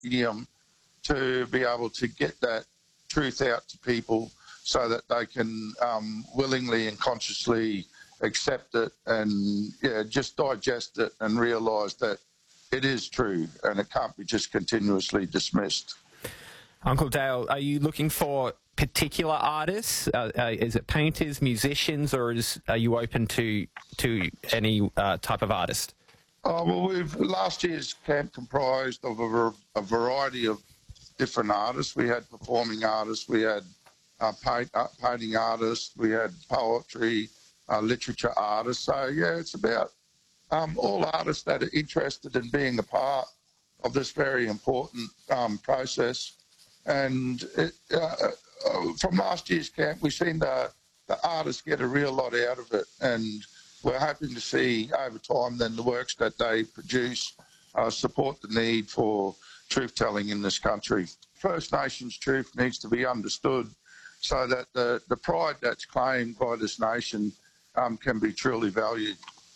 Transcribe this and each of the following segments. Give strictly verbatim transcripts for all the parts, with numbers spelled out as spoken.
medium to be able to get that truth out to people so that they can um, willingly and consciously accept it and yeah, just digest it and realise that it is true and it can't be just continuously dismissed. Uncle Dale, are you looking for particular artists? Uh, uh, is it painters, musicians, or is, are you open to to any uh, type of artist? Oh, well, we've last year's camp comprised of a, a variety of different artists. We had performing artists, we had uh, paint, uh, painting artists, we had poetry, uh, literature artists. So, yeah, it's about um, all artists that are interested in being a part of this very important um, process. And it, uh, uh, from last year's camp, we've seen the, the artists get a real lot out of it. And we're hoping to see over time then the works that they produce uh, support the need for truth-telling in this country. First Nations truth needs to be understood so that the, the pride that's claimed by this nation um, can be truly valued.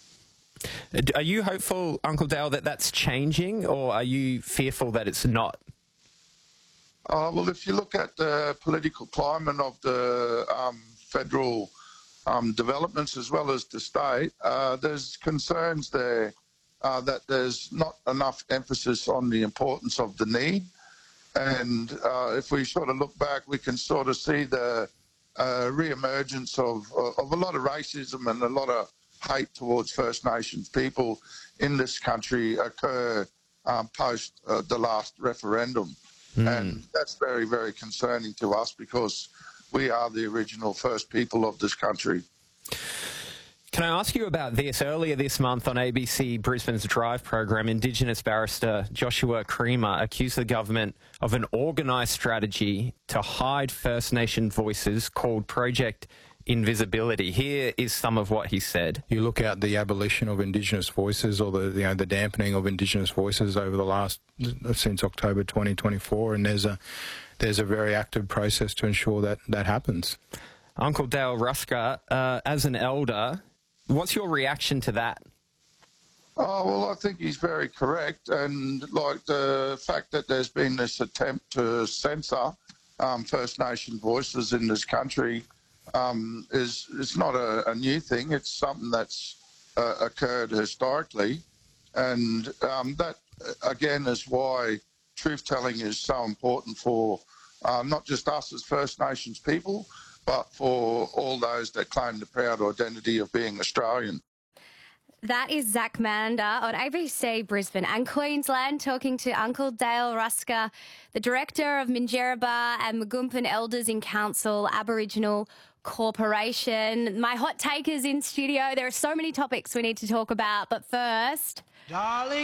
Are you hopeful, Uncle Dale, that that's changing, or are you fearful that it's not? Uh, well, if you look at the political climate of the um, federal um, developments as well as the state, uh, there's concerns there uh, that there's not enough emphasis on the importance of the need. And uh, if we sort of look back, we can sort of see the uh, re-emergence of, of a lot of racism and a lot of hate towards First Nations people in this country occur um, post uh, the last referendum. Mm. And that's very, very concerning to us because we are the original first people of this country. Can I ask you about this? Earlier this month on A B C Brisbane's Drive program, Indigenous barrister Joshua Creamer accused the government of an organised strategy to hide First Nation voices called Project Invisibility. Here is some of what he said. You look at the abolition of Indigenous voices, or the you know the dampening of Indigenous voices over the last since October twenty twenty-four, and there's a there's a very active process to ensure that that happens. Uncle Dale Ruska, uh, as an elder, what's your reaction to that? Oh, well, I think he's very correct, and like the fact that there's been this attempt to censor um, First Nation voices in this country. Um, is it's not a, a new thing. It's something that's uh, occurred historically, and um, that again is why truth-telling is so important for uh, not just us as First Nations people, but for all those that claim the proud identity of being Australian. That is Zach Mander on A B C Brisbane and Queensland talking to Uncle Dale Ruska, the director of Minjerribah and Magumpan Elders in Council Aboriginal Corporation. My hot takers in studio. There are so many topics we need to talk about, but first... Darling.